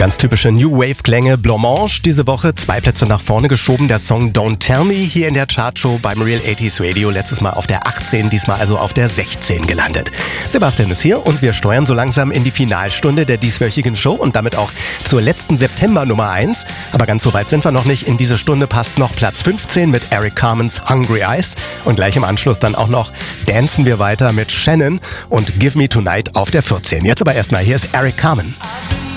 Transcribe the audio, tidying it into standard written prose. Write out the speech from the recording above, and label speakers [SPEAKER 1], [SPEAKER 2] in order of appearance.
[SPEAKER 1] Ganz typische New Wave-Klänge. Blancmange diese Woche 2 Plätze nach vorne geschoben. Der Song Don't Tell Me hier in der Chartshow beim Real 80s Radio. Letztes Mal auf der 18, diesmal also auf der 16 gelandet. Sebastian ist hier und wir steuern so langsam in die Finalstunde der dieswöchigen Show und damit auch zur letzten September Nummer 1. Aber ganz so weit sind wir noch nicht. In diese Stunde passt noch Platz 15 mit Eric Carmen's Hungry Eyes. Und gleich im Anschluss dann auch noch dancen wir weiter mit Shannon und Give Me Tonight auf der 14. Jetzt aber erstmal, hier ist Eric Carmen.